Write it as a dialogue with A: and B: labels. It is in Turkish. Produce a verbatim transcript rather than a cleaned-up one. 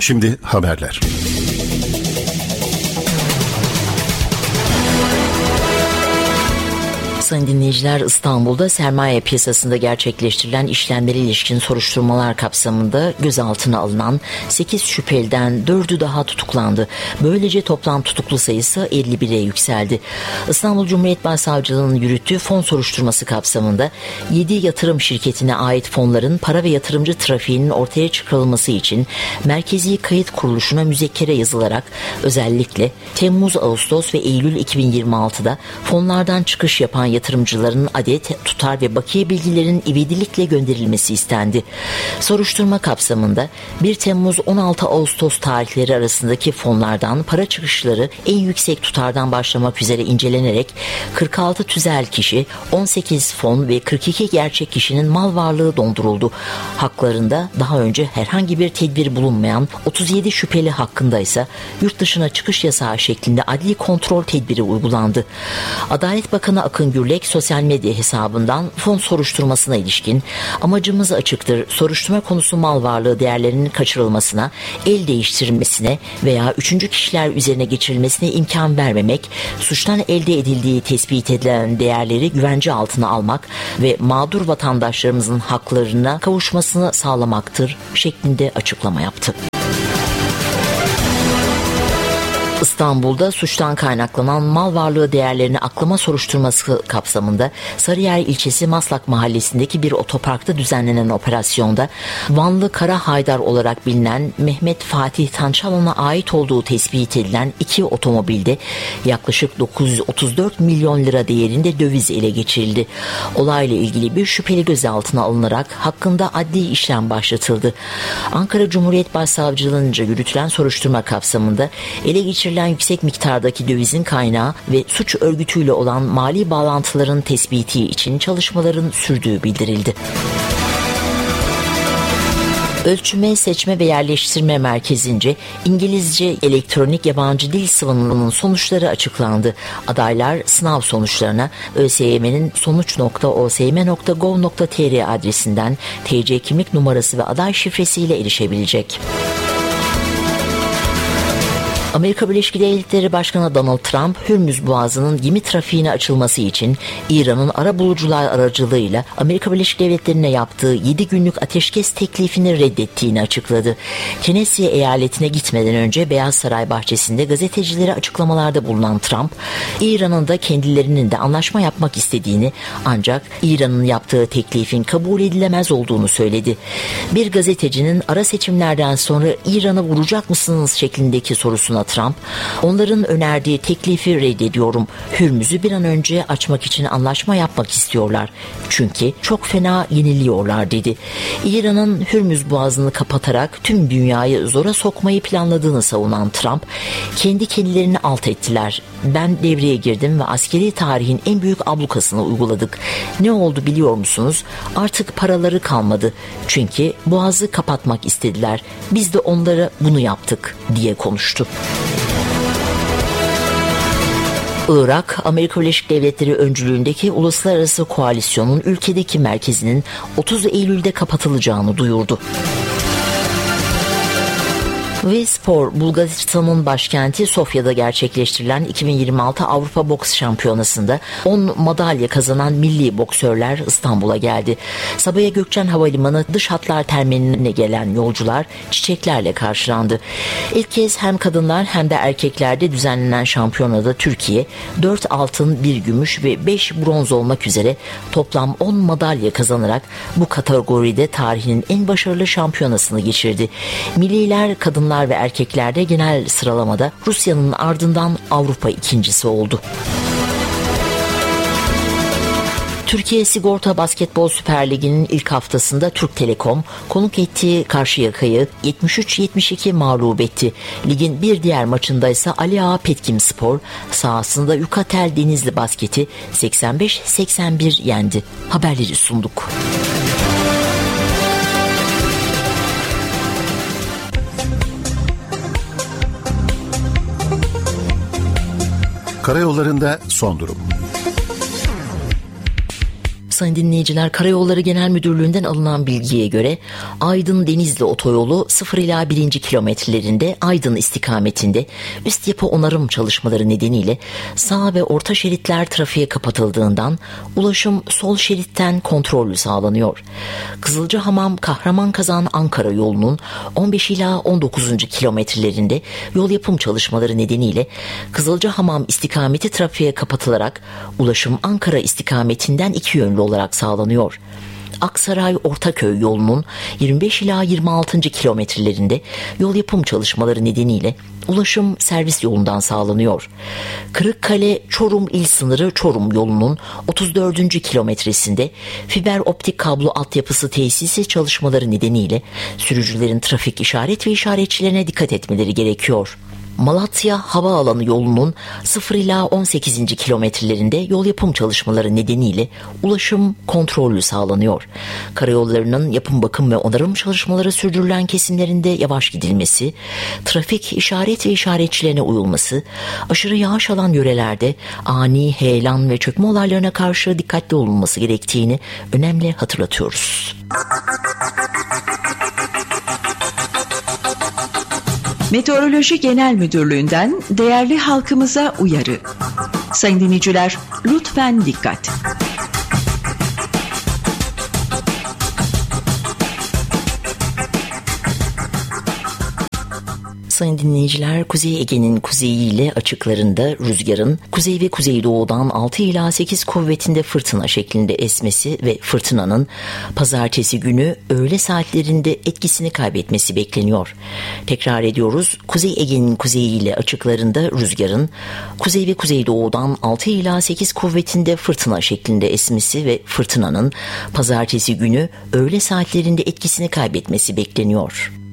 A: Şimdi haberler.
B: Sayın dinleyiciler, İstanbul'da sermaye piyasasında gerçekleştirilen işlemlere ilişkin soruşturmalar kapsamında gözaltına alınan sekiz şüpheliden dördü daha tutuklandı. Böylece toplam tutuklu sayısı elli bire yükseldi. İstanbul Cumhuriyet Başsavcılığı'nın yürüttüğü fon soruşturması kapsamında yedi yatırım şirketine ait fonların para ve yatırımcı trafiğinin ortaya çıkarılması için Merkezi Kayıt Kuruluşu'na müzekkere yazılarak özellikle Temmuz, Ağustos ve Eylül iki bin yirmi altıda fonlardan çıkış yapan yatırımcıların adet, tutar ve bakiye bilgilerinin ivedilikle gönderilmesi istendi. Soruşturma kapsamında bir Temmuz on altı Ağustos tarihleri arasındaki fonlardan para çıkışları en yüksek tutardan başlamak üzere incelenerek kırk altı tüzel kişi, on sekiz fon ve kırk iki gerçek kişinin mal varlığı donduruldu. Haklarında daha önce herhangi bir tedbir bulunmayan otuz yedi şüpheli hakkında ise yurt dışına çıkış yasağı şeklinde adli kontrol tedbiri uygulandı. Adalet Bakanı Akın Gürlek sosyal medya hesabından fon soruşturmasına ilişkin amacımız açıktır. Soruşturma konusu mal varlığı değerlerinin kaçırılmasına, el değiştirilmesine veya üçüncü kişiler üzerine geçirilmesine imkan vermemek, suçtan elde edildiği tespit edilen değerleri güvence altına almak ve mağdur vatandaşlarımızın haklarına kavuşmasını sağlamaktır şeklinde açıklama yaptı. İstanbul'da suçtan kaynaklanan mal varlığı değerlerini aklama soruşturması kapsamında Sarıyer ilçesi Maslak mahallesindeki bir otoparkta düzenlenen operasyonda Vanlı Kara Haydar olarak bilinen Mehmet Fatih Tançalan'a ait olduğu tespit edilen iki otomobilde yaklaşık dokuz yüz otuz dört milyon lira değerinde döviz ele geçirildi. Olayla ilgili bir şüpheli gözaltına alınarak hakkında adli işlem başlatıldı. Ankara Cumhuriyet Başsavcılığı'nca yürütülen soruşturma kapsamında ele geçirilen yüksek miktardaki dövizin kaynağı ve suç örgütüyle olan mali bağlantıların tespiti için çalışmaların sürdüğü bildirildi. Ölçme, Seçme ve Yerleştirme Merkezi'nce İngilizce elektronik yabancı dil sınavının sonuçları açıklandı. Adaylar sınav sonuçlarına ÖSYM'nin sonuç nokta o s y m nokta gov nokta t r adresinden T C kimlik numarası ve aday şifresiyle erişebilecek. Amerika Birleşik Devletleri Başkanı Donald Trump, Hürmüz Boğazı'nın gemi trafiğine açılması için İran'ın arabulucular aracılığıyla Amerika Birleşik Devletleri'ne yaptığı yedi günlük ateşkes teklifini reddettiğini açıkladı. Tennessee eyaletine gitmeden önce Beyaz Saray bahçesinde gazetecilere açıklamalarda bulunan Trump, İran'ın da kendilerinin de anlaşma yapmak istediğini ancak İran'ın yaptığı teklifin kabul edilemez olduğunu söyledi. Bir gazetecinin ara seçimlerden sonra İran'ı vuracak mısınız şeklindeki sorusuna Trump, onların önerdiği teklifi reddediyorum. Hürmüz'ü bir an önce açmak için anlaşma yapmak istiyorlar. Çünkü çok fena yeniliyorlar dedi. İran'ın Hürmüz Boğazı'nı kapatarak tüm dünyayı zora sokmayı planladığını savunan Trump, kendi kendilerini alt ettiler. Ben devreye girdim ve askeri tarihin en büyük ablukasını uyguladık. Ne oldu biliyor musunuz? Artık paraları kalmadı. Çünkü boğazı kapatmak istediler. Biz de onlara bunu yaptık diye konuştu. Irak, Amerika Birleşik Devletleri öncülüğündeki uluslararası koalisyonun ülkedeki merkezinin otuz Eylül'de kapatılacağını duyurdu. Ve spor, Bulgaristan'ın başkenti Sofya'da gerçekleştirilen iki bin yirmi altı Avrupa Boks Şampiyonası'nda on madalya kazanan milli boksörler İstanbul'a geldi. Sabiha Gökçen Havalimanı dış hatlar terminaline gelen yolcular çiçeklerle karşılandı. İlk kez hem kadınlar hem de erkeklerde düzenlenen şampiyonada Türkiye dört altın, bir gümüş ve beş bronz olmak üzere toplam on madalya kazanarak bu kategoride tarihinin en başarılı şampiyonasını geçirdi. Milliler kadınlar ve erkeklerde genel sıralamada Rusya'nın ardından Avrupa ikincisi oldu. Türkiye Sigorta Basketbol Süper Ligi'nin ilk haftasında Türk Telekom konuk ettiği Karşıyaka'yı yetmiş üç yetmiş iki mağlup etti. Ligin bir diğer maçında ise Ali Ağa Petkim-Spor sahasında Yukatel Denizli Basket'i seksen beş seksen bir yendi. Haberleri sunduk.
A: Karayollarında son durum.
B: Sayın dinleyiciler, Karayolları Genel Müdürlüğü'nden alınan bilgiye göre Aydın-Denizli otoyolu sıfır ila birinci kilometrelerinde Aydın istikametinde üst yapı onarım çalışmaları nedeniyle sağ ve orta şeritler trafiğe kapatıldığından ulaşım sol şeritten kontrollü sağlanıyor. Kızılcahamam Kahramanmaraş Ankara yolunun on beş ila on dokuzuncu kilometrelerinde yol yapım çalışmaları nedeniyle Kızılcahamam istikameti trafiğe kapatılarak ulaşım Ankara istikametinden iki yönlü olarak sağlanıyor. Aksaray-Ortaköy yolunun yirmi beş ila yirmi altıncı kilometrelerinde yol yapım çalışmaları nedeniyle ulaşım servis yolundan sağlanıyor. Kırıkkale-Çorum il sınırı Çorum yolunun otuz dördüncü kilometresinde fiber optik kablo altyapısı tesisi çalışmaları nedeniyle sürücülerin trafik işaret ve işaretçilerine dikkat etmeleri gerekiyor. Malatya Havaalanı yolunun sıfır ila on sekizinci kilometrelerinde yol yapım çalışmaları nedeniyle ulaşım kontrollü sağlanıyor. Karayollarının yapım bakım ve onarım çalışmaları sürdürülen kesimlerinde yavaş gidilmesi, trafik işaret ve işaretçilerine uyulması, aşırı yağış alan yörelerde ani heyelan ve çökme olaylarına karşı dikkatli olunması gerektiğini önemli hatırlatıyoruz.
A: Meteoroloji Genel Müdürlüğü'nden değerli halkımıza uyarı. Sayın dinleyiciler, lütfen dikkat.
B: Sayın dinleyiciler, Kuzey Ege'nin kuzeyi ile açıklarında rüzgarın kuzey ve kuzeydoğudan altı ila sekiz kuvvetinde fırtına şeklinde esmesi ve fırtınanın pazartesi günü öğle saatlerinde etkisini kaybetmesi bekleniyor. Tekrar ediyoruz, Kuzey Ege'nin kuzeyi ile açıklarında rüzgarın kuzey ve kuzeydoğudan altı ila sekiz kuvvetinde fırtına şeklinde esmesi ve fırtınanın pazartesi günü öğle saatlerinde etkisini kaybetmesi bekleniyor.